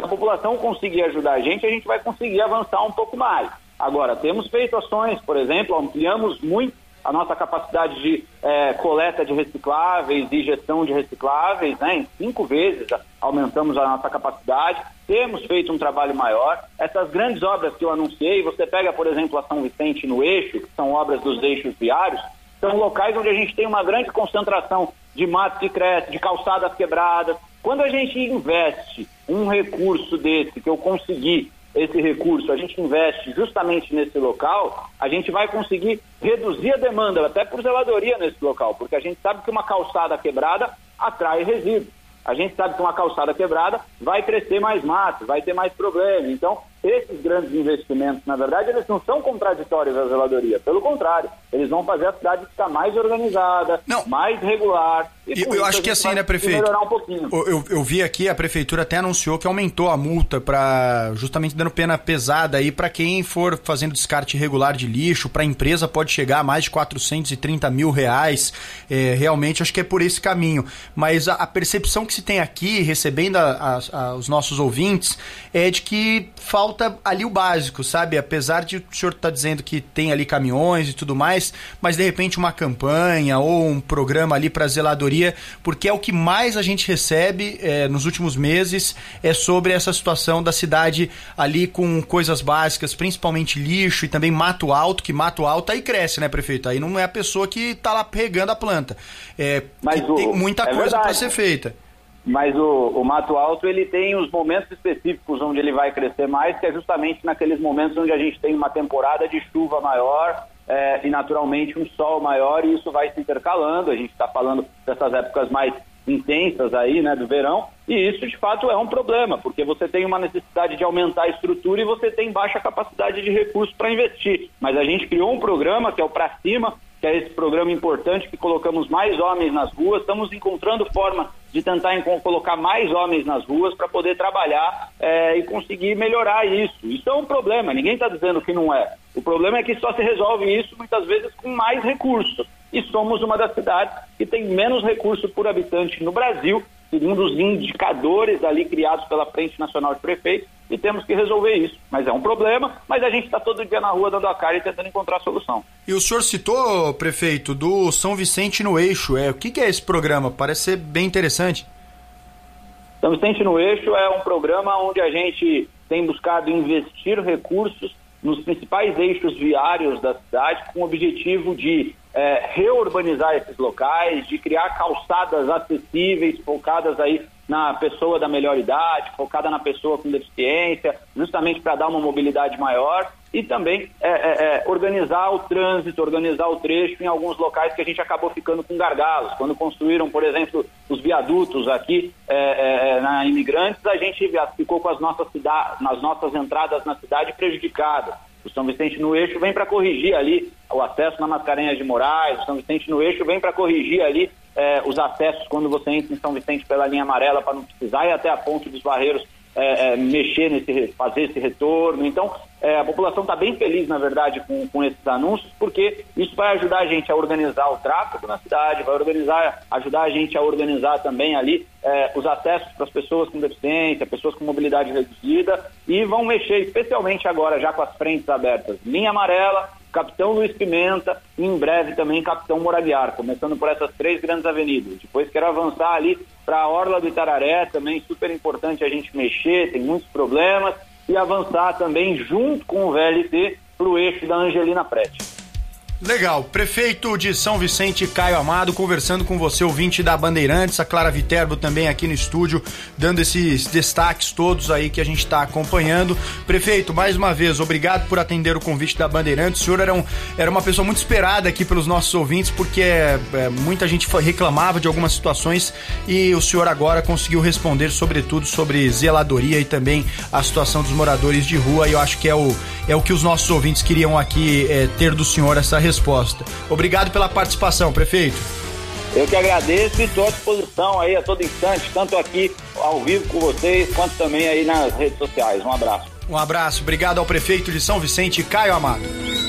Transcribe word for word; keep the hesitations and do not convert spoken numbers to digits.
população conseguir ajudar a gente, a gente vai conseguir avançar um pouco mais. Agora, temos feito ações, por exemplo, ampliamos muito a nossa capacidade de é, coleta de recicláveis e gestão de recicláveis, né? Em cinco vezes aumentamos a nossa capacidade, temos feito um trabalho maior. Essas grandes obras que eu anunciei, você pega, por exemplo, a São Vicente no Eixo, que são obras dos eixos viários, são locais onde a gente tem uma grande concentração de mato que cresce, de calçadas quebradas. Quando a gente investe um recurso desse, que eu consegui esse recurso, a gente investe justamente nesse local, a gente vai conseguir reduzir a demanda, até por zeladoria nesse local, porque a gente sabe que uma calçada quebrada atrai resíduos. A gente sabe que uma calçada quebrada vai crescer mais mato, vai ter mais problema. Então, esses grandes investimentos, na verdade, eles não são contraditórios à zeladoria. Pelo contrário, eles vão fazer a cidade ficar mais organizada, não. mais regular. E eu acho que assim, né, prefeito? Melhorar um pouquinho. Eu, eu vi aqui, a prefeitura até anunciou que aumentou a multa para justamente dando pena pesada aí para quem for fazendo descarte irregular de lixo. Para a empresa pode chegar a mais de quatrocentos e trinta mil reais. É, realmente, acho que é por esse caminho. Mas a, a percepção que se tem aqui, recebendo a, a, a, os nossos ouvintes, é de que falta ali o básico, sabe? Apesar de o senhor estar dizendo que tem ali caminhões e tudo mais, mas de repente uma campanha ou um programa ali para zeladoria, porque é o que mais a gente recebe é, nos últimos meses, é sobre essa situação da cidade ali com coisas básicas, principalmente lixo e também mato alto, que mato alto aí cresce, né, prefeito? Aí não é a pessoa que está lá regando a planta. É, mas o, tem muita é coisa para ser feita. Mas o, o mato alto, ele tem os momentos específicos onde ele vai crescer mais, que é justamente naqueles momentos onde a gente tem uma temporada de chuva maior é, e naturalmente um sol maior, e isso vai se intercalando. A gente está falando dessas épocas mais intensas aí, né, do verão, e isso de fato é um problema, porque você tem uma necessidade de aumentar a estrutura e você tem baixa capacidade de recursos para investir. Mas a gente criou um programa que é o Pra Cima, que é esse programa importante que colocamos mais homens nas ruas. Estamos encontrando forma de tentar colocar mais homens nas ruas para poder trabalhar é, e conseguir melhorar isso. Isso é um problema, ninguém está dizendo que não é. O problema é que só se resolve isso muitas vezes com mais recursos. E somos uma das cidades que tem menos recurso por habitante no Brasil, segundo os indicadores ali criados pela Frente Nacional de Prefeitos, e temos que resolver isso. Mas é um problema, mas a gente está todo dia na rua dando a cara e tentando encontrar a solução. E o senhor citou, prefeito, do São Vicente no Eixo. É, o que, que é esse programa? Parece ser bem interessante. São Vicente no Eixo é um programa onde a gente tem buscado investir recursos nos principais eixos viários da cidade, com o objetivo de é, reurbanizar esses locais, de criar calçadas acessíveis, focadas aí na pessoa da melhor idade, focada na pessoa com deficiência, justamente para dar uma mobilidade maior, e também é, é, é, organizar o trânsito, organizar o trecho em alguns locais que a gente acabou ficando com gargalos. Quando construíram, por exemplo, os viadutos aqui é, é, na Imigrantes, a gente ficou com as nossas, cida- nas nossas entradas na cidade prejudicadas. O São Vicente no Eixo vem para corrigir ali o acesso na Mascarenhas de Moraes, o São Vicente no Eixo vem para corrigir ali é, os acessos quando você entra em São Vicente pela linha amarela, para não precisar ir até a Ponte dos Barreiros é, é, mexer nesse, fazer esse retorno. Então, é, a população está bem feliz, na verdade, com, com esses anúncios, porque isso vai ajudar a gente a organizar o tráfego na cidade, vai organizar, ajudar a gente a organizar também ali é, os acessos para as pessoas com deficiência, pessoas com mobilidade reduzida, e vão mexer especialmente agora já com as frentes abertas. Linha amarela, Capitão Luiz Pimenta e em breve também Capitão Moraguiar, começando por essas três grandes avenidas. Depois quero avançar ali para a Orla do Itararé, também super importante a gente mexer, tem muitos problemas, e avançar também junto com o V L T para o eixo da Angelina Prete. Legal, prefeito de São Vicente, Caio Amado, conversando com você, ouvinte da Bandeirantes, a Clara Viterbo também aqui no estúdio, dando esses destaques todos aí que a gente está acompanhando. Prefeito, mais uma vez, obrigado por atender o convite da Bandeirantes. O senhor era, um, era uma pessoa muito esperada aqui pelos nossos ouvintes, porque é, é, muita gente reclamava de algumas situações e o senhor agora conseguiu responder, sobretudo, sobre zeladoria e também a situação dos moradores de rua, e eu acho que é o, é o que os nossos ouvintes queriam aqui é, ter do senhor essa resposta. Resposta. Obrigado pela participação, prefeito. Eu que agradeço e estou à disposição aí a todo instante, tanto aqui ao vivo com vocês, quanto também aí nas redes sociais. Um abraço. Um abraço, obrigado ao prefeito de São Vicente, Caio Amado.